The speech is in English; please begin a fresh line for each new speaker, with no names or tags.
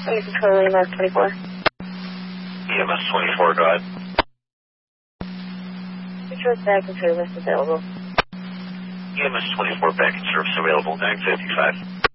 Under control, EMS 24.
EMS 24, go ahead.
Control back and service available.
EMS 24, back in service available, 955.